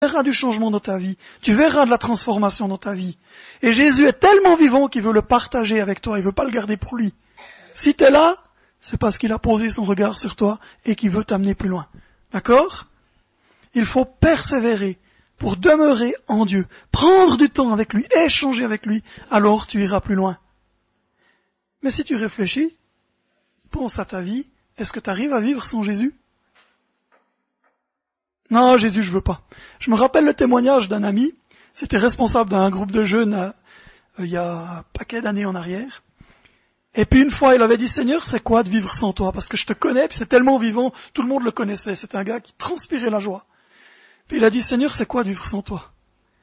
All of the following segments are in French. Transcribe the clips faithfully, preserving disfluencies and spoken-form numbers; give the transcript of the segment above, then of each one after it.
verras du changement dans ta vie. Tu verras de la transformation dans ta vie. Et Jésus est tellement vivant qu'il veut le partager avec toi. Il veut pas le garder pour lui. Si tu es là, c'est parce qu'il a posé son regard sur toi et qu'il veut t'amener plus loin. D'accord? Il faut persévérer pour demeurer en Dieu. Prendre du temps avec lui, échanger avec lui, alors tu iras plus loin. Mais si tu réfléchis, pense à ta vie, est-ce que tu arrives à vivre sans Jésus? Non, Jésus, je veux pas. Je me rappelle le témoignage d'un ami, c'était responsable d'un groupe de jeunes euh, il y a un paquet d'années en arrière. Et puis une fois, il avait dit, Seigneur, c'est quoi de vivre sans toi? Parce que je te connais, puis c'est tellement vivant, tout le monde le connaissait. C'est un gars qui transpirait la joie. Puis il a dit, Seigneur, c'est quoi de vivre sans toi?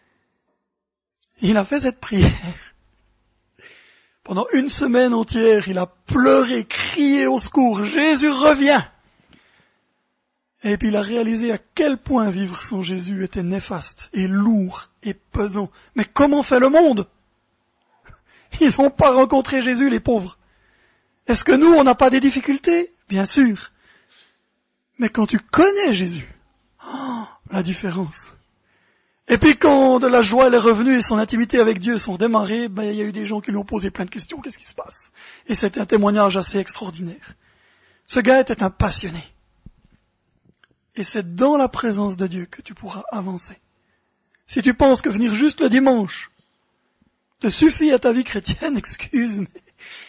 Et il a fait cette prière. Pendant une semaine entière, il a pleuré, crié au secours, Jésus, reviens! Et puis il a réalisé à quel point vivre sans Jésus était néfaste, et lourd, et pesant. Mais comment fait le monde? Ils n'ont pas rencontré Jésus, les pauvres. Est-ce que nous, on n'a pas des difficultés? Bien sûr. Mais quand tu connais Jésus, oh, la différence. Et puis quand de la joie elle est revenue et son intimité avec Dieu sont redémarrées, ben, il y a eu des gens qui lui ont posé plein de questions. Qu'est-ce qui se passe? Et c'était un témoignage assez extraordinaire. Ce gars était un passionné. Et c'est dans la présence de Dieu que tu pourras avancer. Si tu penses que venir juste le dimanche te suffit à ta vie chrétienne, excuse, mais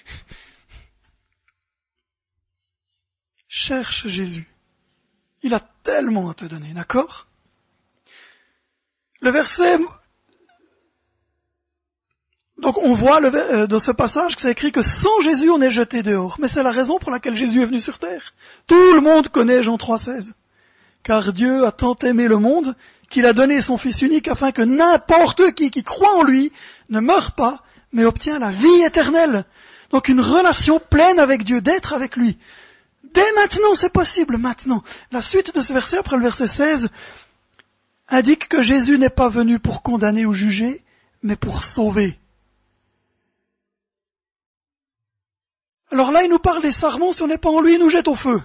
cherche Jésus. Il a tellement à te donner, d'accord? Le verset, donc on voit le, euh, dans ce passage que c'est écrit que sans Jésus on est jeté dehors. Mais c'est la raison pour laquelle Jésus est venu sur terre. Tout le monde connaît Jean trois seize. Car Dieu a tant aimé le monde qu'il a donné son Fils unique afin que n'importe qui qui croit en lui ne meure pas, mais obtient la vie éternelle. Donc une relation pleine avec Dieu, d'être avec lui. Dès maintenant, c'est possible, maintenant. La suite de ce verset, après le verset seize, indique que Jésus n'est pas venu pour condamner ou juger, mais pour sauver. Alors là, il nous parle des sarments, si on n'est pas en lui, il nous jette au feu.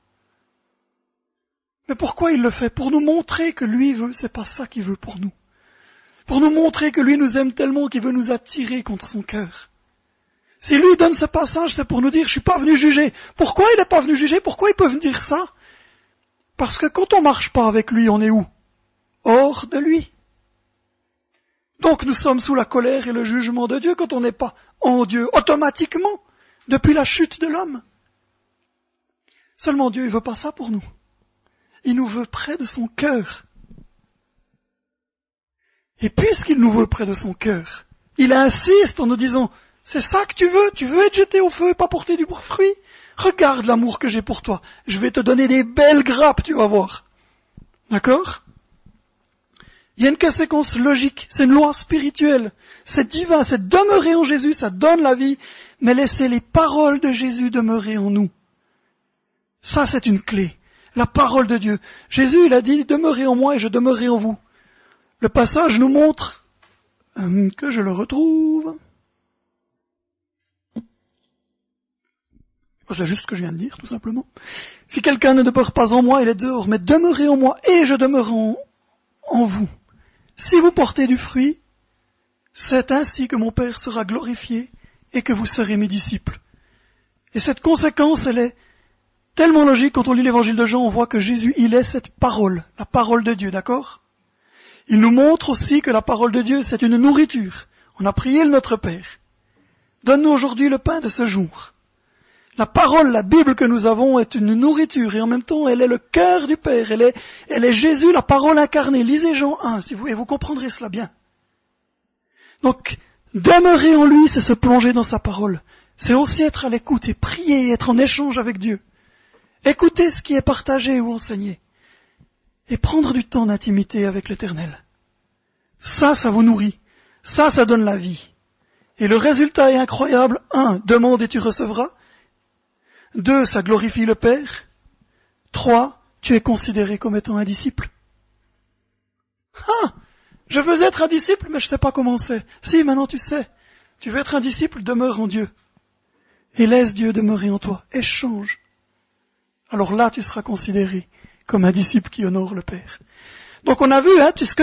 Mais pourquoi il le fait? Pour nous montrer que lui veut, c'est pas ça qu'il veut pour nous. Pour nous montrer que lui nous aime tellement qu'il veut nous attirer contre son cœur. Si lui donne ce passage, c'est pour nous dire, je suis pas venu juger. Pourquoi il n'est pas venu juger? Pourquoi il peut me dire ça? Parce que quand on marche pas avec lui, on est où? Hors de lui. Donc nous sommes sous la colère et le jugement de Dieu quand on n'est pas en Dieu, automatiquement, depuis la chute de l'homme. Seulement Dieu, il veut pas ça pour nous. Il nous veut près de son cœur. Et puisqu'il nous veut près de son cœur, il insiste en nous disant, c'est ça que tu veux? Tu veux être jeté au feu et pas porter du fruit? Regarde l'amour que j'ai pour toi. Je vais te donner des belles grappes, tu vas voir. D'accord? Il y a une conséquence logique, c'est une loi spirituelle, c'est divin, c'est demeurer en Jésus, ça donne la vie, mais laisser les paroles de Jésus demeurer en nous. Ça, c'est une clé. La parole de Dieu. Jésus, il a dit, demeurez en moi et je demeurerai en vous. Le passage nous montre euh, que je le retrouve. C'est juste ce que je viens de dire, tout simplement. Si quelqu'un ne demeure pas en moi, il est dehors, mais demeurez en moi et je demeurerai en, en vous. Si vous portez du fruit, c'est ainsi que mon Père sera glorifié et que vous serez mes disciples. Et cette conséquence, elle est tellement logique. Quand on lit l'évangile de Jean, on voit que Jésus, il est cette parole, la parole de Dieu, d'accord? Il nous montre aussi que la parole de Dieu, c'est une nourriture. On a prié le Notre Père. Donne-nous aujourd'hui le pain de ce jour. La parole, la Bible que nous avons est une nourriture et en même temps, elle est le cœur du Père. Elle est, elle est Jésus, la parole incarnée. Lisez Jean un, si vous, et vous comprendrez cela bien. Donc, demeurer en lui, c'est se plonger dans sa parole. C'est aussi être à l'écoute et prier et être en échange avec Dieu. Écouter ce qui est partagé ou enseigné. Et prendre du temps d'intimité avec l'Éternel. Ça, ça vous nourrit. Ça, ça donne la vie. Et le résultat est incroyable. Un, demande et tu recevras. Deux, ça glorifie le Père. Trois, tu es considéré comme étant un disciple. Ah, je veux être un disciple, mais je ne sais pas comment c'est. Si, maintenant tu sais. Tu veux être un disciple, demeure en Dieu. Et laisse Dieu demeurer en toi. Échange. Alors là, tu seras considéré comme un disciple qui honore le Père. Donc on a vu, hein, puisque